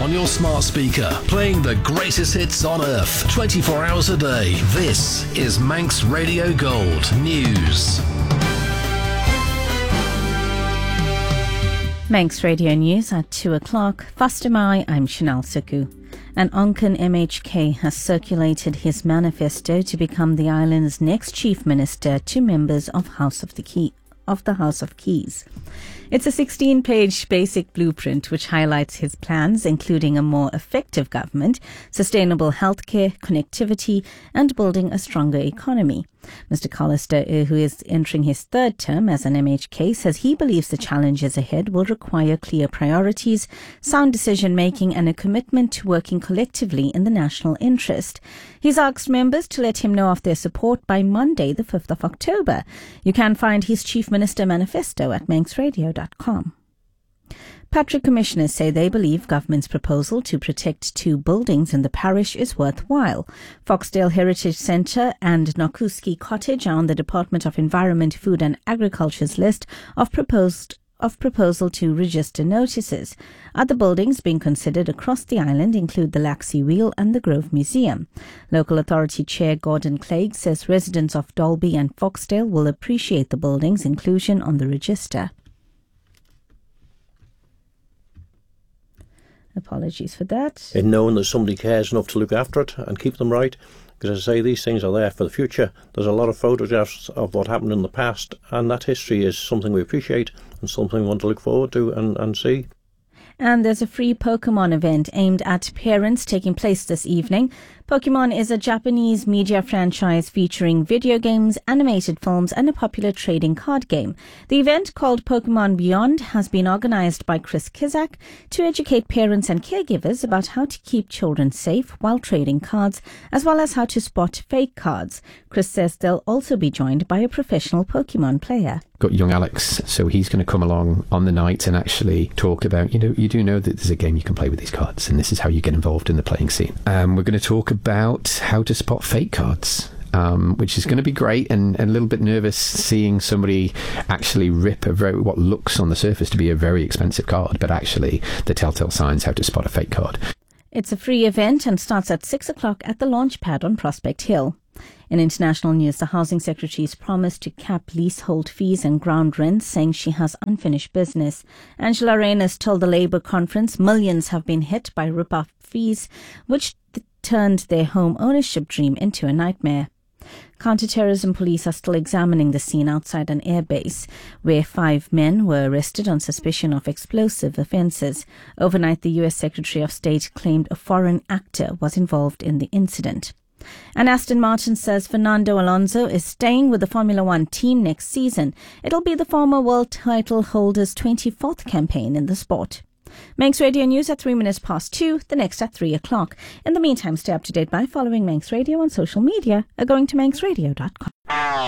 on your smart speaker, playing the greatest hits on earth, 24 hours a day. This is Manx Radio Gold News. Manx Radio News at 2 o'clock. First of May, I'm Chanel Suku. And Onkan MHK has circulated his manifesto to become the island's next chief minister to members of the House of Keys. It's a 16-page basic blueprint which highlights his plans, including a more effective government, sustainable healthcare, connectivity, and building a stronger economy. Mr. Collister, who is entering his third term as an MHK, says he believes the challenges ahead will require clear priorities, sound decision-making, and a commitment to working collectively in the national interest. He's asked members to let him know of their support by Monday, the 5th of October. You can find his Chief Minister manifesto at manxradio.com. Patrick commissioners say they believe government's proposal to protect 2 buildings in the parish is worthwhile. Foxdale Heritage Centre and Nokuski Cottage are on the Department of Environment, Food and Agriculture's list of proposal to register notices. Other buildings being considered across the island include the Laxey Wheel and the Grove Museum. Local Authority Chair Gordon Clegg says residents of Dalby and Foxdale will appreciate the building's inclusion on the register. Apologies for that. In knowing that somebody cares enough to look after it and keep them right, because as I say, these things are there for the future. There's a lot of photographs of what happened in the past, and that history is something we appreciate and something we want to look forward to and see. And there's a free Pokemon event aimed at parents taking place this evening. Pokemon is a Japanese media franchise featuring video games, animated films, and a popular trading card game. The event, called Pokemon Beyond, has been organised by Chris Kizak to educate parents and caregivers about how to keep children safe while trading cards, as well as how to spot fake cards. Chris says they'll also be joined by a professional Pokemon player. Got young Alex, so he's going to come along on the night and actually talk about, you do know that there's a game you can play with these cards, and this is how you get involved in the playing scene. We're going to talk about how to spot fake cards, which is going to be great, and a little bit nervous seeing somebody actually rip what looks on the surface to be a very expensive card, but actually the telltale signs how to spot a fake card. It's a free event and starts at 6 o'clock at the launch pad on Prospect Hill. In international news, the Housing Secretary's promised to cap leasehold fees and ground rents, saying she has unfinished business. Angela Rayner told the Labour conference millions have been hit by rip-off fees, which turned their home ownership dream into a nightmare. Counter-terrorism police are still examining the scene outside an airbase, where 5 men were arrested on suspicion of explosive offences. Overnight, the US Secretary of State claimed a foreign actor was involved in the incident. And Aston Martin says Fernando Alonso is staying with the Formula One team next season. It'll be the former world title holder's 24th campaign in the sport. Manx Radio News at 3 minutes past 2, the next at 3 o'clock. In the meantime, stay up to date by following Manx Radio on social media or going to manxradio.com.